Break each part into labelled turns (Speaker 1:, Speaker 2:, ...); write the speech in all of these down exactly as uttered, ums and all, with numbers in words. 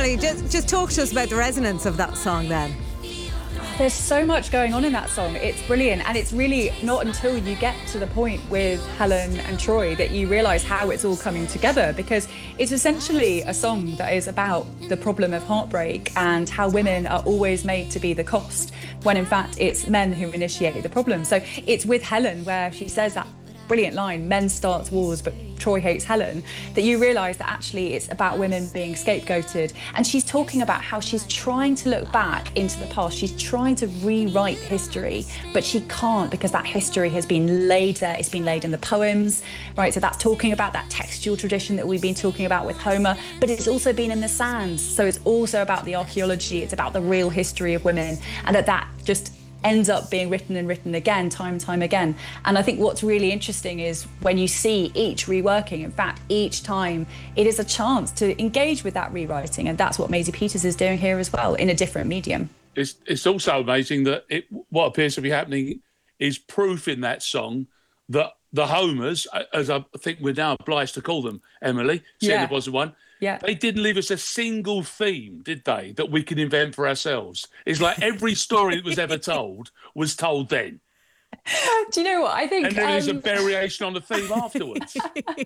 Speaker 1: Emily, just, just talk to us about the resonance of that song then.
Speaker 2: There's so much going on in that song. It's brilliant. And it's really not until you get to the point with Helen and Troy that you realise how it's all coming together, because it's essentially a song that is about the problem of heartbreak and how women are always made to be the cost, when in fact it's men who initiate the problem. So it's with Helen where she says that brilliant line, men start wars but Troy hates Helen, that you realise that actually it's about women being scapegoated. And she's talking about how she's trying to look back into the past. She's trying to rewrite history, but she can't, because that history has been laid there. It's been laid in the poems, right? So that's talking about that textual tradition that we've been talking about with Homer, but it's also been in the sands. So it's also about the archaeology. It's about the real history of women, and that that just ends up being written and written again, time and time again. And I think what's really interesting is when you see each reworking, in fact, each time it is a chance to engage with that rewriting. And that's what Maisie Peters is doing here as well, in a different medium.
Speaker 3: It's, it's also amazing that it, what appears to be happening is proof in that song that the Homers, as I think we're now obliged to call them, Emily, seeing
Speaker 2: Yeah.
Speaker 3: there was one,
Speaker 2: Yeah.
Speaker 3: they didn't leave us a single theme, did they, that we can invent for ourselves. It's like every story that was ever told was told then.
Speaker 2: Do you know what? I think...
Speaker 3: And then there's
Speaker 2: um,
Speaker 3: a variation on the theme afterwards.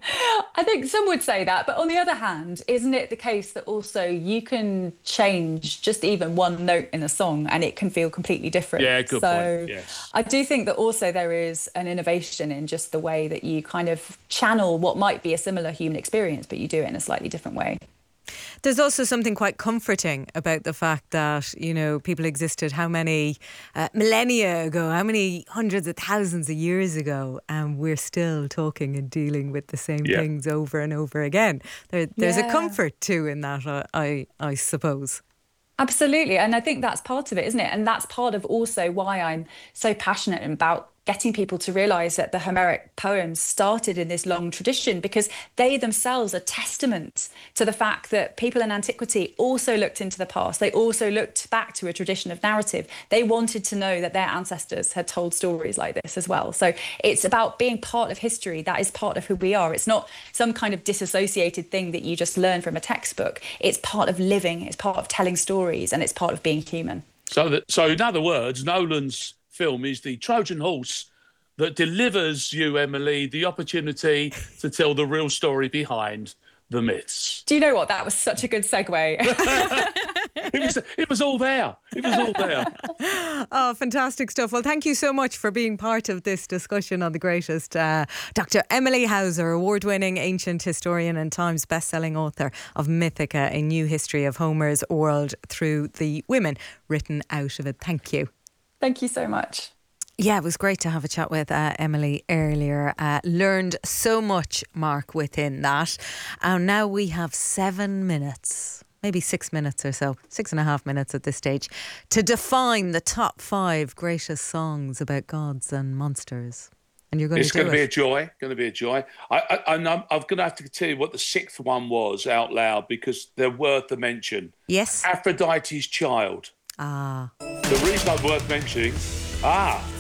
Speaker 2: I think some would say that, but on the other hand, isn't it the case that also you can change just even one note in a song and it can feel completely different?
Speaker 3: Yeah, good
Speaker 2: so
Speaker 3: point, yes.
Speaker 2: I do think that also there is an innovation in just the way that you kind of channel what might be a similar human experience, but you do it in a slightly different way.
Speaker 1: There's also something quite comforting about the fact that, you know, people existed how many uh, millennia ago, how many hundreds of thousands of years ago, and we're still talking and dealing with the same
Speaker 3: Yeah.
Speaker 1: things over and over again. There, there's
Speaker 2: Yeah.
Speaker 1: a comfort too in that, I, I, I suppose.
Speaker 2: Absolutely. And I think that's part of it, isn't it? And that's part of also why I'm so passionate about getting people to realise that the Homeric poems started in this long tradition, because they themselves are testament to the fact that people in antiquity also looked into the past. They also looked back to a tradition of narrative. They wanted to know that their ancestors had told stories like this as well. So it's about being part of history. That is part of who we are. It's not some kind of disassociated thing that you just learn from a textbook. It's part of living, it's part of telling stories, and it's part of being human.
Speaker 3: So, that, so in other words, Nolan's film is the Trojan horse that delivers you, Emily, the opportunity to tell the real story behind the myths.
Speaker 2: Do you know what? That was such a good segue.
Speaker 3: It was, it was all there. It was all there.
Speaker 1: Oh, fantastic stuff. Well, thank you so much for being part of this discussion on The Greatest. Uh, Doctor Emily Hauser, award-winning ancient historian and Times best-selling author of Mythica, A New History of Homer's World through the Women written out of it. Thank you.
Speaker 2: Thank you so much.
Speaker 1: Yeah, it was great to have a chat with uh, Emily earlier. Uh, learned so much, Mark, within that. And now we have seven minutes, maybe six minutes or so, six and a half minutes at this stage, to define the top five greatest songs about gods and monsters. And you're going
Speaker 3: it's
Speaker 1: to do
Speaker 3: going to
Speaker 1: it.
Speaker 3: be a joy. Going to be a joy. I, I, I'm, I'm going to have to tell you what the sixth one was out loud, because they're worth a mention.
Speaker 1: Yes.
Speaker 3: Aphrodite's Child.
Speaker 1: Ah.
Speaker 3: The reason I'm worth mentioning, ah,